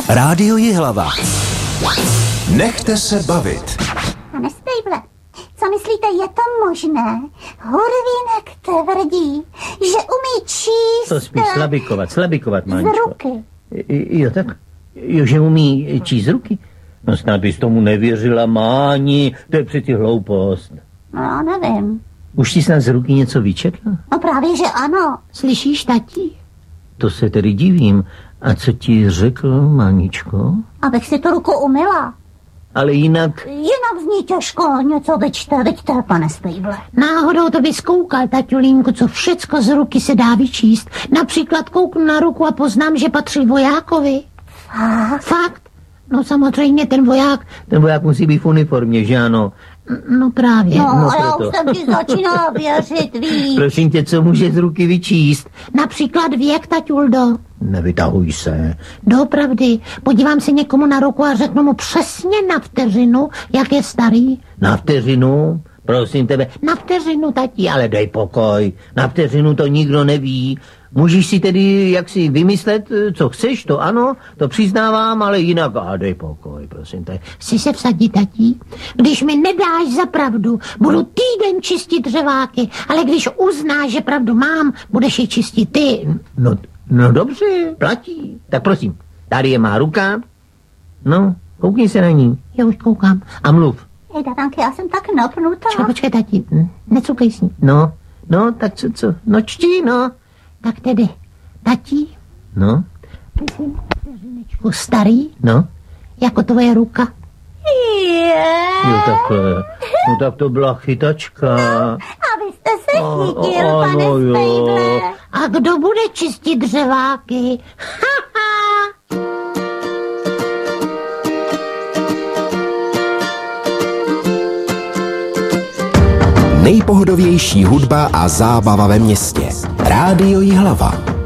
Rádio Jihlava. Nechte se bavit. Pane Stejble, co myslíte, je to možné? Hurvínek tvrdí, že umí číst... To spíš slabikovat, Máničko. Z ruky. Jo, tak? Jo, že umí číst z ruky? No snad bys tomu nevěřila, Máni, to je přeci hloupost. No, nevím. Už ti snad z ruky něco vyčetla? No právě, že ano. Slyšíš, tati? To se tedy divím. A co ti řekl, Máničko? Abych si tu ruku umyla. Ale jinak... Jinak zní těžko něco vyčte, pane Stejble. Náhodou to bys koukal, taťulínku, co všecko z ruky se dá vyčíst. Například kouknu na ruku a poznám, že patří vojákovi. Fakt? No samozřejmě ten voják musí být v uniformě, že ano? No právě. No já už jsem ti začínala věřit, víš. Prosím tě, co může z ruky vyčíst? Například věk, taťuldo. Nevytahuj se. Doopravdy, podívám se někomu na ruku a řeknu mu přesně na vteřinu, jak je starý. Na vteřinu? Prosím tebe. Na vteřinu, tati. Ale dej pokoj. Na vteřinu to nikdo neví. Můžeš si tedy jaksi vymyslet, co chceš, to ano, to přiznávám, ale jinak, dej pokoj, prosím tebe. Chci se vsadit, tati. Když mi nedáš za pravdu, budu týden čistit dřeváky, ale když uznáš, že pravdu mám, budeš je čistit ty. No dobře, platí. Tak prosím, tady je má ruka. No, koukni se na ní. Já už koukám. A mluv. Hej, Datanky, já jsem tak napnutá. Počkej, tati, necukej s ní. No, tak co? No čti, no. Tak tedy, tati. No. Myslím, vteřinečku starý. No. Jako tvoje ruka. Jo, takhle. No tak to byla chytačka. Abyste se chytil, pane Stejble. A kdo bude čistit dřeváky? Nejpohodovější hudba a zábava ve městě. Rádio Jihlava.